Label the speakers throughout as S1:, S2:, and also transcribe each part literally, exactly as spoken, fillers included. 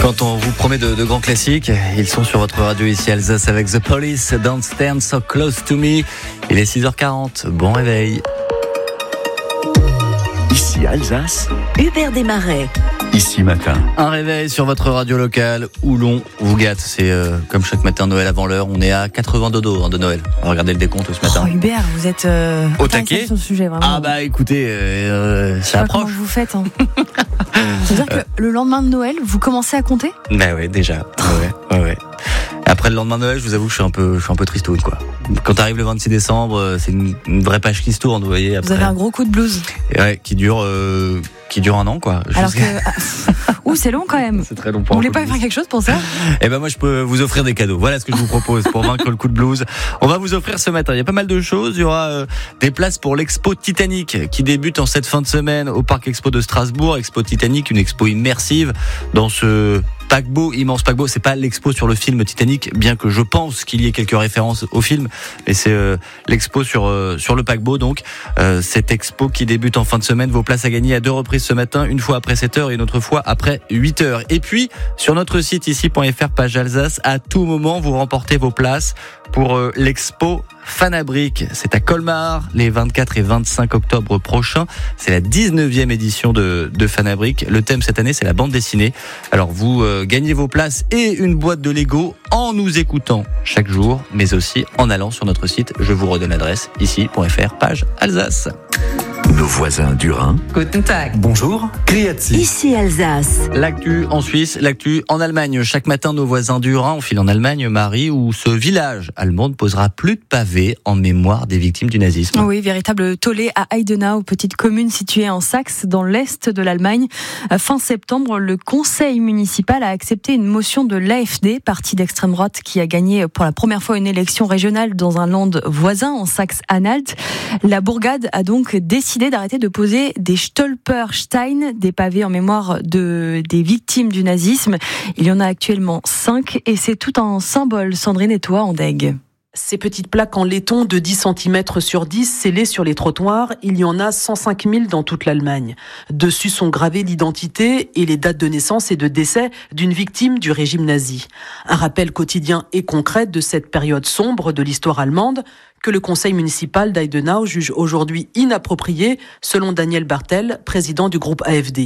S1: Quand on vous promet de, de grands classiques, ils sont sur votre radio ici Alsace avec The Police, Don't Stand So Close To Me. Il est six heures quarante, bon réveil.
S2: Ici Alsace,
S3: Hubert Desmarais.
S2: Ici matin.
S1: Un réveil sur votre radio locale où l'on vous gâte. C'est euh, comme chaque matin Noël avant l'heure. On est à quatre-vingts dodo hein, de Noël. On va regarder le décompte ce matin.
S3: Oh Hubert, vous êtes euh,
S1: au taquet
S3: sur le sujet vraiment.
S1: Ah bah écoutez, euh,
S3: Je sais
S1: ça
S3: pas
S1: approche.
S3: comment vous faites. Hein. C'est-à-dire que le lendemain de Noël, vous commencez à compter ?
S1: Bah ouais, déjà. Ouais, ouais, ouais. Après le lendemain de Noël, je vous avoue que je suis un peu, je suis un peu tristoun, quoi. Quand arrive le vingt-six décembre, c'est une, une vraie page qui se tourne, vous voyez. Après.
S3: Vous avez un gros coup de blues.
S1: Et ouais, qui dure, euh, qui dure un an, quoi.
S3: Alors
S1: Jusqu'à...
S3: que, ouh, c'est long quand même.
S1: C'est très long
S3: Vous
S1: pour un
S3: voulez
S1: coup
S3: pas
S1: de
S3: faire
S1: blues.
S3: quelque chose pour ça ?
S1: Eh ben moi, je peux vous offrir des cadeaux. Voilà ce que je vous propose pour vaincre le coup de blues. On va vous offrir ce matin. Il y a pas mal de choses. Il y aura euh, des places pour l'expo Titanic qui débute en cette fin de semaine au Parc Expo de Strasbourg. Expo Titanic, une expo immersive dans ce paquebot, immense paquebot. C'est pas l'expo sur le film Titanic, bien que je pense qu'il y ait quelques références au film, mais c'est euh, l'expo sur euh, sur le paquebot. Donc euh, cette expo qui débute en fin de semaine. Vos places à gagner à deux reprises ce matin, une fois après sept heures et une autre fois après huit heures. Et puis sur notre site ici point f r page Alsace, à tout moment vous remportez vos places pour euh, l'expo Fanabrique. C'est à Colmar les vingt-quatre et vingt-cinq octobre prochains. C'est la dix-neuvième édition de, de Fanabrique. Le thème cette année, c'est la bande dessinée. Alors vous euh, gagnez vos places et une boîte de Lego en nous écoutant chaque jour, mais aussi en allant sur notre site. Je vous redonne l'adresse ici point f r page Alsace.
S2: Nos voisins du Rhin.
S3: Guten Tag.
S2: Bonjour, Criati.
S3: Ici Alsace.
S1: L'actu en Suisse, l'actu en Allemagne. Chaque matin, nos voisins du Rhin, on file en Allemagne, Marie, où ce village allemand ne posera plus de pavés en mémoire des victimes du nazisme.
S3: Oui, véritable tollé à Heidenau, petite commune située en Saxe, dans l'est de l'Allemagne. Fin septembre, le conseil municipal a accepté une motion de l'A F D, parti d'extrême droite qui a gagné pour la première fois une élection régionale dans un land voisin, en Saxe-Anhalt. La bourgade a donc décidé d'arrêter de poser des Stolpersteine, des pavés en mémoire de, des victimes du nazisme. Il y en a actuellement cinq et c'est tout un symbole. Sandrine et toi, en Dègue.
S4: Ces petites plaques en laiton de dix centimètres sur dix scellées sur les trottoirs, il y en a cent cinq mille dans toute l'Allemagne. Dessus sont gravées l'identité et les dates de naissance et de décès d'une victime du régime nazi. Un rappel quotidien et concret de cette période sombre de l'histoire allemande que le conseil municipal d'Eidenau juge aujourd'hui inapproprié, selon Daniel Bartel, président du groupe A F D.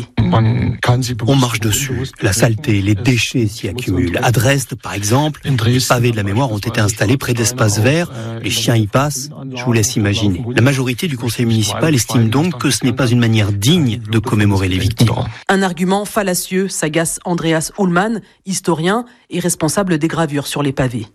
S5: On marche dessus. La saleté, les déchets s'y accumulent. À Dresde, par exemple, les pavés de la mémoire ont été installés près d'espaces verts. Les chiens y passent. Je vous laisse imaginer. La majorité du conseil municipal estime donc que ce n'est pas une manière digne de commémorer les victimes.
S4: Un argument fallacieux, s'agace Andreas Ullmann, historien et responsable des gravures sur les pavés.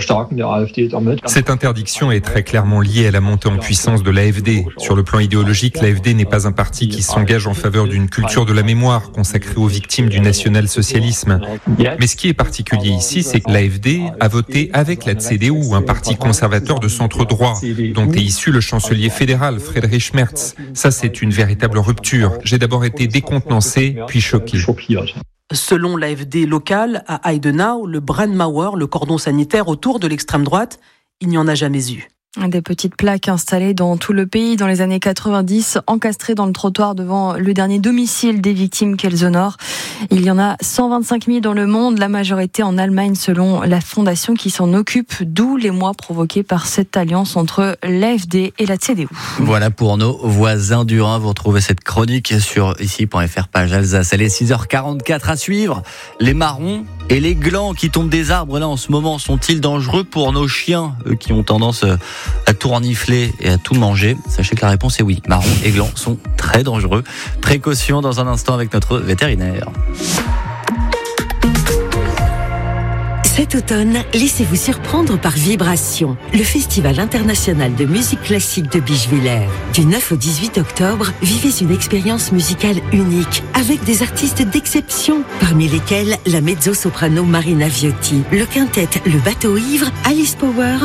S6: Cette interdiction est très clairement liée à la montée en puissance de l'A F D. Sur le plan idéologique, l'A F D n'est pas un parti qui s'engage en faveur d'une culture de la mémoire consacrée aux victimes du national-socialisme. Mais ce qui est particulier ici, c'est que l'A F D a voté avec la C D U, un parti conservateur de centre-droit, dont est issu le chancelier fédéral Friedrich Merz. Ça, c'est une véritable rupture. J'ai d'abord été décontenancé, puis choqué.
S4: Selon l'A F D local, à Heidenau, le Brandmauer, le cordon sanitaire autour de l'extrême droite, il n'y en a jamais eu.
S3: Des petites plaques installées dans tout le pays dans les années quatre-vingt-dix, encastrées dans le trottoir devant le dernier domicile des victimes qu'elles honorent. Il y en a cent vingt-cinq mille dans le monde, la majorité en Allemagne selon la fondation qui s'en occupe, d'où les mois provoqués par cette alliance entre l'A F D et la C D U.
S1: Voilà pour nos voisins du Rhin. Vous retrouvez cette chronique sur ici point f r page Alsace. Elle est six heures quarante-quatre à suivre. Les marrons et les glands qui tombent des arbres là en ce moment sont-ils dangereux pour nos chiens, eux qui ont tendance à tout renifler et à tout manger? Sachez que la réponse est oui. Marrons et glands sont très dangereux. Précaution dans un instant avec notre vétérinaire.
S7: Cet automne, laissez-vous surprendre par Vibration, le festival international de musique classique de Bischwiller. Du neuf au dix-huit octobre, vivez une expérience musicale unique, avec des artistes d'exception, parmi lesquels la mezzo-soprano Marina Viotti, le quintet Le Bateau Ivre, Alice Power,